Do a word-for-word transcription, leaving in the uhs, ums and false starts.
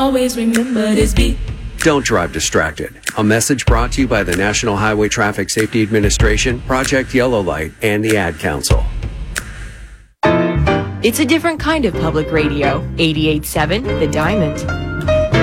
always remember this beat. Don't drive distracted. A message brought to you by the National Highway Traffic Safety Administration, Project Yellow Light, and the Ad Council. It's a different kind of public radio. eighty-eight point seven The Diamond.